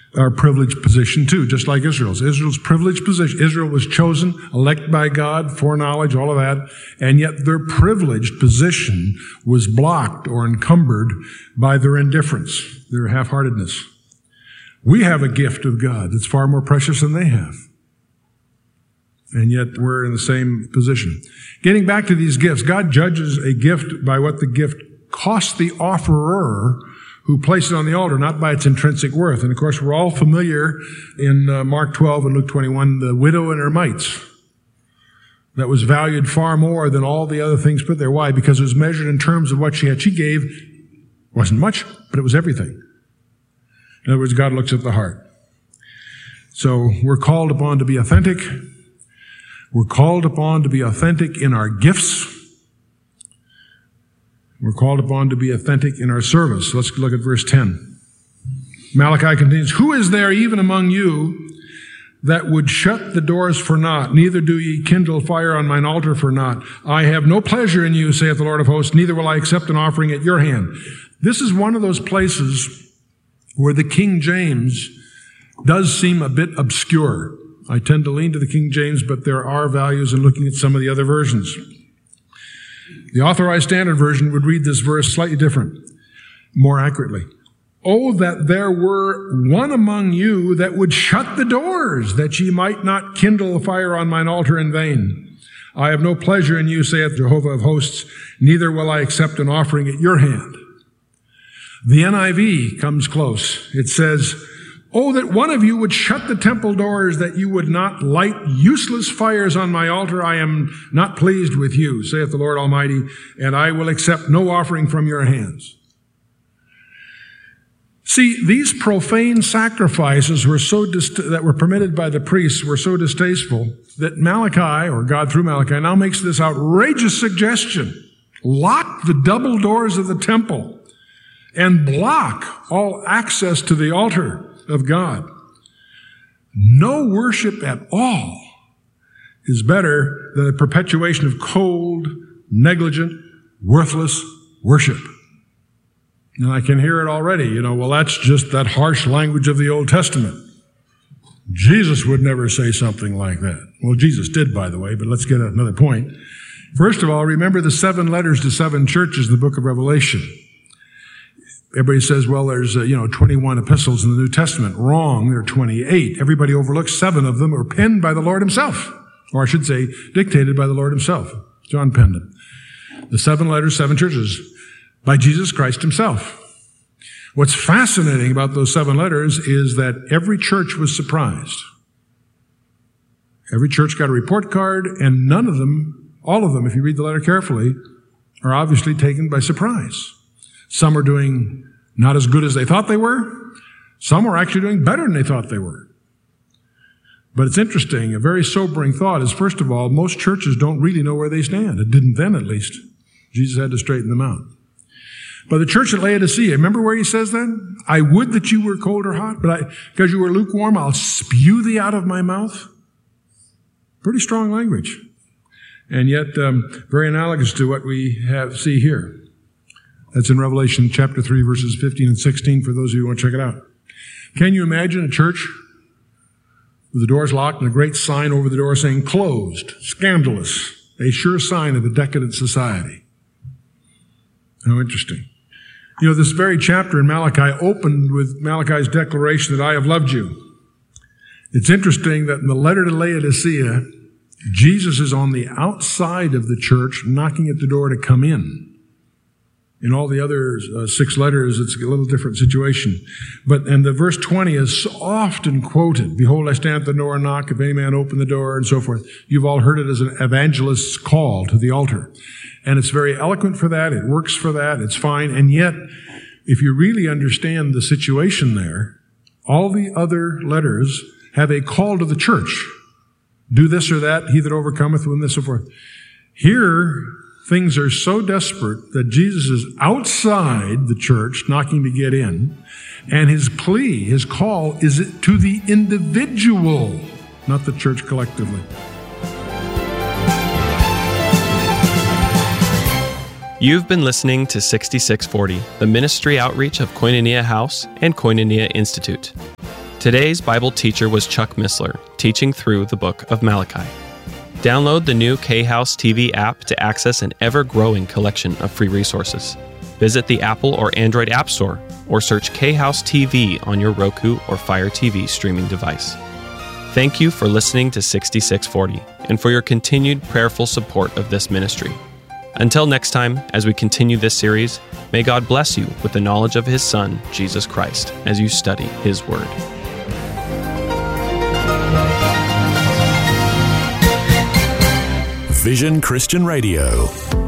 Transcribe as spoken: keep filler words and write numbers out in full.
our privileged position too, just like Israel's. Israel's privileged position. Israel was chosen, elected by God, foreknowledge, all of that, and yet their privileged position was blocked or encumbered by their indifference, their half-heartedness. We have a gift of God that's far more precious than they have. And yet we're in the same position. Getting back to these gifts, God judges a gift by what the gift costs the offerer who placed it on the altar, not by its intrinsic worth. And of course, we're all familiar in uh, Mark twelve and Luke twenty-one, the widow and her mites. That was valued far more than all the other things put there. Why? Because it was measured in terms of what she had. She gave, wasn't much, but it was everything. In other words, God looks at the heart. So we're called upon to be authentic. We're called upon to be authentic in our gifts. We're called upon to be authentic in our service. Let's look at verse ten. Malachi continues, "Who is there even among you that would shut the doors for naught? Neither do ye kindle fire on mine altar for naught. I have no pleasure in you, saith the Lord of hosts, neither will I accept an offering at your hand." This is one of those places where the King James does seem a bit obscure. I tend to lean to the King James, but there are values in looking at some of the other versions. The Authorized Standard Version would read this verse slightly different, more accurately. "Oh, that there were one among you that would shut the doors, that ye might not kindle a fire on mine altar in vain. I have no pleasure in you, saith Jehovah of hosts, neither will I accept an offering at your hand." The N I V comes close. It says, "Oh, that one of you would shut the temple doors, that you would not light useless fires on my altar. I am not pleased with you, saith the Lord Almighty, and I will accept no offering from your hands." See, these profane sacrifices were so dist- that were permitted by the priests were so distasteful that Malachi, or God through Malachi, now makes this outrageous suggestion. Lock the double doors of the temple and block all access to the altar of God. No worship at all is better than the perpetuation of cold, negligent, worthless worship. And I can hear it already. You know, well, that's just that harsh language of the Old Testament. Jesus would never say something like that. Well, Jesus did, by the way, but let's get at another point. First of all, remember the seven letters to seven churches in the book of Revelation. Everybody says, well, there's, uh, you know, twenty-one epistles in the New Testament. Wrong, there are twenty-eight. Everybody overlooks seven of them are penned by the Lord himself. Or I should say, dictated by the Lord himself. John penned them. The seven letters, seven churches, by Jesus Christ himself. What's fascinating about those seven letters is that every church was surprised. Every church got a report card, and none of them, all of them, if you read the letter carefully, are obviously taken by surprise. Some are doing not as good as they thought they were. Some are actually doing better than they thought they were. But it's interesting, a very sobering thought is, first of all, most churches don't really know where they stand. It didn't then, at least. Jesus had to straighten them out. But the church at Laodicea, remember where he says that? "I would that you were cold or hot, but I, because you were lukewarm, I'll spew thee out of my mouth." Pretty strong language. And yet, um, very analogous to what we have see here. That's in Revelation chapter three, verses fifteen and sixteen, for those of you who want to check it out. Can you imagine a church with the doors locked and a great sign over the door saying, "Closed, scandalous," a sure sign of a decadent society? How interesting. You know, this very chapter in Malachi opened with Malachi's declaration that I have loved you. It's interesting that in the letter to Laodicea, Jesus is on the outside of the church knocking at the door to come in. In all the other uh, six letters, it's a little different situation. But, and the verse twenty is often quoted. "Behold, I stand at the door and knock. If any man open the door," and so forth. You've all heard it as an evangelist's call to the altar. And it's very eloquent for that. It works for that. It's fine. And yet, if you really understand the situation there, all the other letters have a call to the church. Do this or that, he that overcometh will this, so forth. Here, things are so desperate that Jesus is outside the church knocking to get in, and his plea, his call, is to the individual, not the church collectively. You've been listening to sixty-six forty, the ministry outreach of Koinonia House and Koinonia Institute. Today's Bible teacher was Chuck Missler, teaching through the book of Malachi. Download the new K-House T V app to access an ever-growing collection of free resources. Visit the Apple or Android App Store or search K-House T V on your Roku or Fire T V streaming device. Thank you for listening to sixty-six forty and for your continued prayerful support of this ministry. Until next time, as we continue this series, may God bless you with the knowledge of His Son, Jesus Christ, as you study His Word. Vision Christian Radio.